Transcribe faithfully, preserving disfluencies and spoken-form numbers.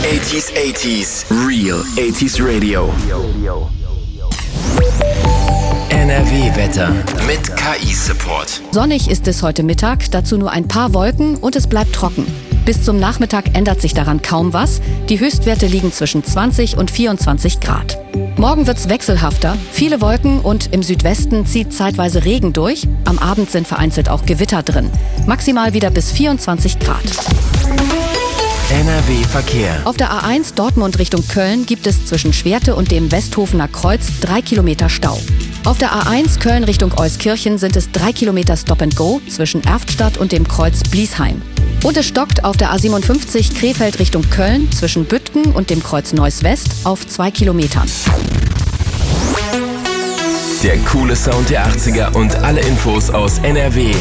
achtziger, achtziger, Real achtziger Radio. N R W-Wetter mit K I-Support. Sonnig ist es heute Mittag, dazu nur ein paar Wolken und es bleibt trocken. Bis zum Nachmittag ändert sich daran kaum was. Die Höchstwerte liegen zwischen zwanzig und vierundzwanzig Grad. Morgen wird's wechselhafter, viele Wolken und im Südwesten zieht zeitweise Regen durch. Am Abend sind vereinzelt auch Gewitter drin. Maximal wieder bis vierundzwanzig Grad. N R W-Verkehr. Auf der A eins Dortmund Richtung Köln gibt es zwischen Schwerte und dem Westhofener Kreuz drei Kilometer Stau. Auf der A eins Köln Richtung Euskirchen sind es drei Kilometer Stop and Go zwischen Erftstadt und dem Kreuz Bliesheim. Und es stockt auf der A siebenundfünfzig Krefeld Richtung Köln zwischen Büttgen und dem Kreuz Neuss West auf zwei Kilometern. Der coole Sound der achtziger und alle Infos aus N R W